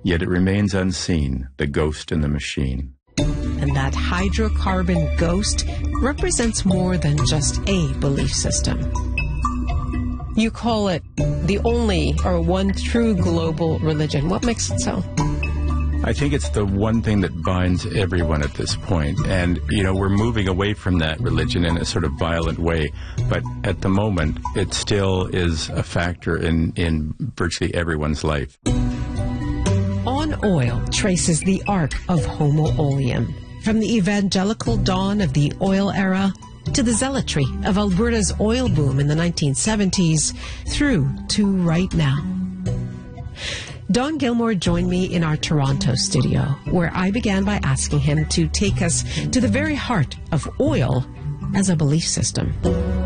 yet it remains unseen, the ghost in the machine. And that hydrocarbon ghost represents more than just a belief system. You call it the only or one true global religion. What makes it so? I think it's the one thing that binds everyone at this point. And, we're moving away from that religion in a sort of violent way. But at the moment, it still is a factor in virtually everyone's life. On Oil traces the arc of Homo Oleum, from the evangelical dawn of the oil era to the zealotry of Alberta's oil boom in the 1970s, through to right now. Don Gilmore joined me in our Toronto studio, where I began by asking him to take us to the very heart of oil as a belief system.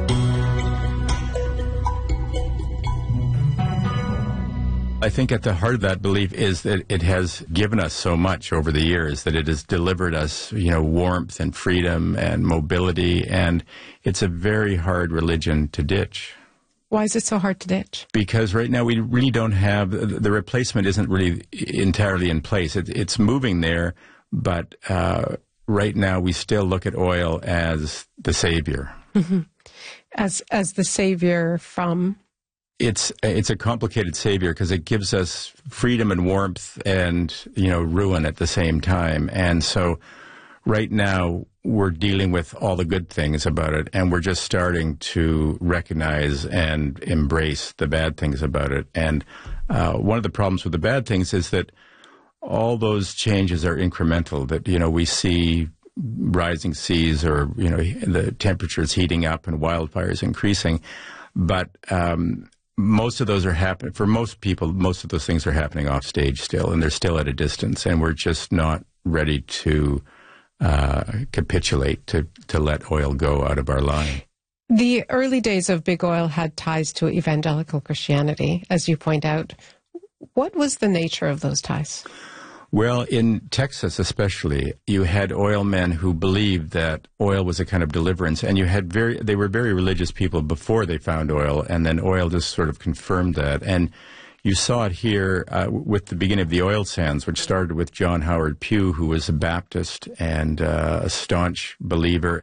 I think at the heart of that belief is that it has given us so much over the years, that it has delivered us, warmth and freedom and mobility, and it's a very hard religion to ditch. Why is it so hard to ditch? Because right now we really don't have, the replacement isn't really entirely in place. It's moving there, but right now we still look at oil as the savior. Mm-hmm. As the savior from? It's a complicated savior because it gives us freedom and warmth and, ruin at the same time. And so right now we're dealing with all the good things about it, and we're just starting to recognize and embrace the bad things about it. And one of the problems with the bad things is that all those changes are incremental, that, we see rising seas or, the temperatures heating up and wildfires increasing. But most of those are happening, for most people, most of those things are happening off stage still, and they're still at a distance, and we're just not ready to capitulate, to let oil go out of our line. The early days of big oil had ties to evangelical Christianity, as you point out. What was the nature of those ties? Well, in Texas especially, you had oil men who believed that oil was a kind of deliverance, and they were very religious people before they found oil, and then oil just sort of confirmed that. And you saw it here with the beginning of the oil sands, which started with John Howard Pugh, who was a Baptist and a staunch believer.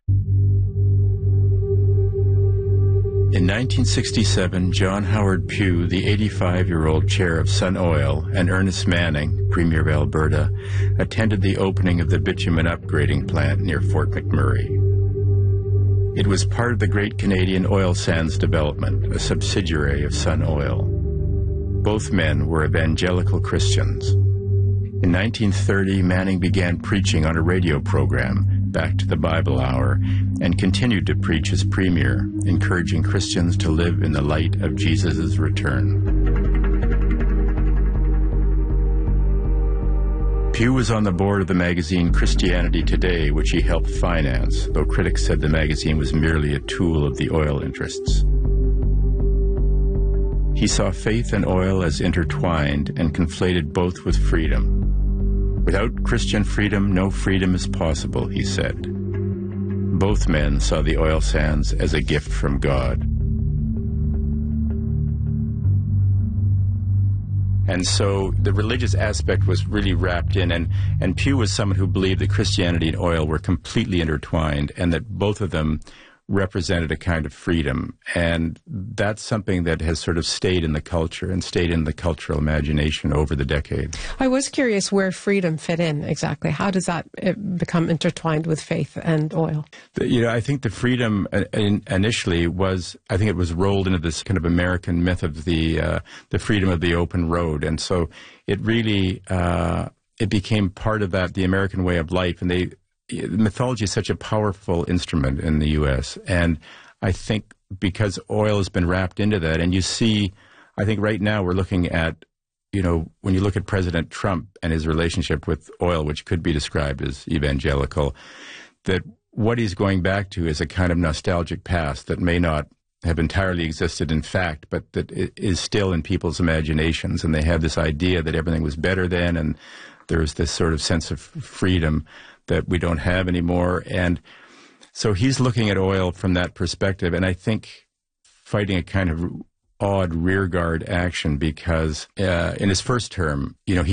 In 1967, John Howard Pugh, the 85-year-old chair of Sun Oil, and Ernest Manning, Premier of Alberta, attended the opening of the bitumen upgrading plant near Fort McMurray. It was part of the Great Canadian Oil Sands Development, a subsidiary of Sun Oil. Both men were evangelical Christians. In 1930, Manning began preaching on a radio program, Back to the Bible Hour, and continued to preach as premier, encouraging Christians to live in the light of Jesus' return. Pugh was on the board of the magazine Christianity Today, which he helped finance, though critics said the magazine was merely a tool of the oil interests. He saw faith and oil as intertwined and conflated both with freedom. Without Christian freedom, no freedom is possible, he said. Both men saw the oil sands as a gift from God. And so the religious aspect was really wrapped in, and Pugh was someone who believed that Christianity and oil were completely intertwined, and that both of them represented a kind of freedom. And that's something that has sort of stayed in the culture and stayed in the cultural imagination over the decades. I was curious where freedom fit in exactly. How does that become intertwined with faith and oil? I think the freedom initially was, I think it was rolled into this kind of American myth of the freedom of the open road. And so it really, it became part of that, the American way of life. And mythology is such a powerful instrument in the U.S., and I think because oil has been wrapped into that, and you see, I think right now we're looking at, when you look at President Trump and his relationship with oil, which could be described as evangelical, that what he's going back to is a kind of nostalgic past that may not have entirely existed in fact, but that is still in people's imaginations, and they have this idea that everything was better then, and there's this sort of sense of freedom that we don't have anymore. And so he's looking at oil from that perspective, and I think fighting a kind of odd rearguard action because in his first term, he